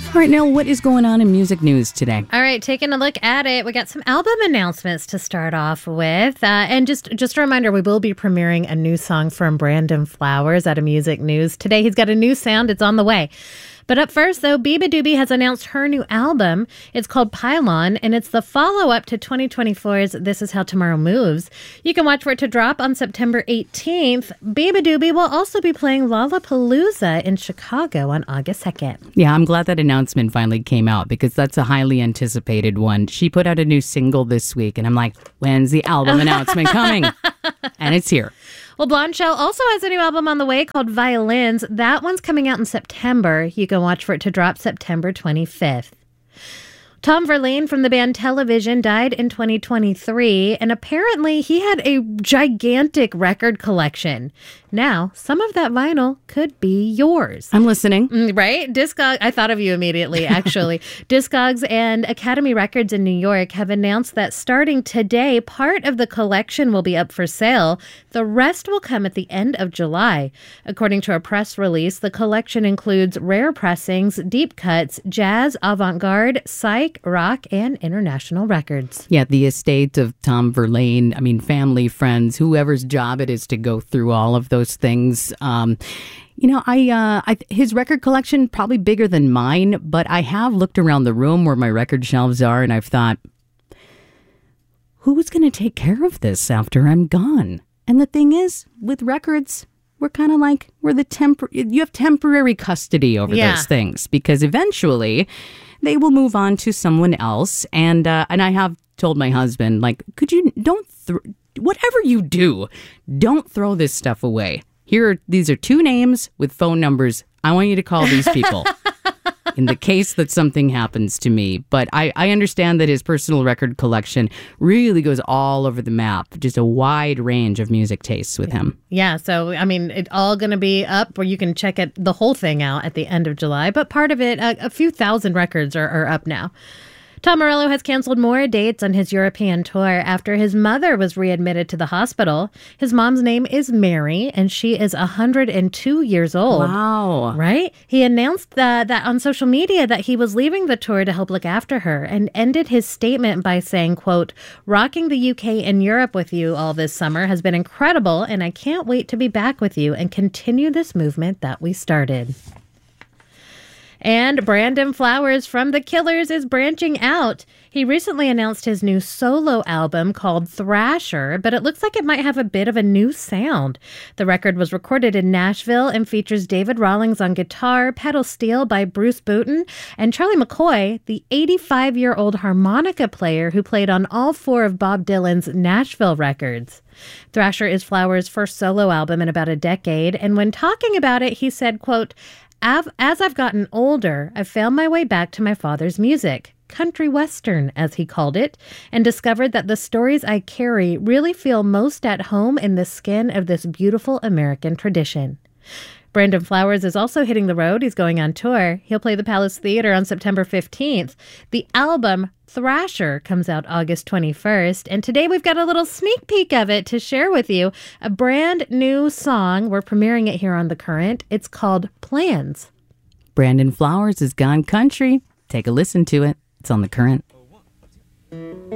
All right, Nell, what is going on in music news today? All right, taking a look at it, we got some album announcements to start off with. And just a reminder, we will be premiering a new song from Brandon Flowers at a Music News today. He's got a new sound. It's on the way. But up first, though, beabadoobee has announced her new album. It's called Pylon, and it's the follow-up to 2024's This Is How Tomorrow Moves. You can watch for it to drop on September 18th. beabadoobee will also be playing Lollapalooza in Chicago on August 2nd. Yeah, I'm glad that announcement finally came out because that's a highly anticipated one. She put out a new single this week, and I'm like, when's the album announcement coming? And it's here. Well, Blonde Shell also has a new album on the way called Violins. That one's coming out in September. You can watch for it to drop September 25th. Tom Verlaine from the band Television died in 2023, and apparently he had a gigantic record collection. Now, some of that vinyl could be yours. I'm listening. Right? I thought of you immediately, actually. Discogs and Academy Records in New York have announced that starting today, part of the collection will be up for sale. The rest will come at the end of July. According to a press release, the collection includes rare pressings, deep cuts, jazz, avant-garde, psych, rock, and international records. Yeah, the estate of Tom Verlaine, family, friends, whoever's job it is to go through all of those things. His record collection probably bigger than mine, but I have looked around the room where my record shelves are, and I've thought, who's going to take care of this after I'm gone? And the thing is, with records, we're kind of like, you have temporary custody over those things because eventually they will move on to someone else. And I have told my husband, could you whatever you do, don't throw this stuff away. These are two names with phone numbers. I want you to call these people in the case that something happens to me. But I understand that his personal record collection really goes all over the map. Just a wide range of music tastes with him. Yeah, so, it's all going to be up where you can check the whole thing out at the end of July. But part of it, a few thousand records are up now. Tom Morello has canceled more dates on his European tour after his mother was readmitted to the hospital. His mom's name is Mary, and she is 102 years old. Wow. Right? He announced that on social media that he was leaving the tour to help look after her and ended his statement by saying, quote, "Rocking the UK and Europe with you all this summer has been incredible, and I can't wait to be back with you and continue this movement that we started." And Brandon Flowers from The Killers is branching out. He recently announced his new solo album called Thrasher, but it looks like it might have a bit of a new sound. The record was recorded in Nashville and features David Rawlings on guitar, pedal steel by Bruce Booten, and Charlie McCoy, the 85-year-old harmonica player who played on all four of Bob Dylan's Nashville records. Thrasher is Flowers' first solo album in about a decade, and when talking about it, he said, quote, "As I've gotten older, I've found my way back to my father's music, country western, as he called it, and discovered that the stories I carry really feel most at home in the skin of this beautiful American tradition." Brandon Flowers is also hitting the road. He's going on tour. He'll play the Palace Theater on September 15th. The album Thrasher comes out August 21st. And today we've got a little sneak peek of it to share with you. A brand new song. We're premiering it here on The Current. It's called Plans. Brandon Flowers has gone country. Take a listen to it. It's on The Current.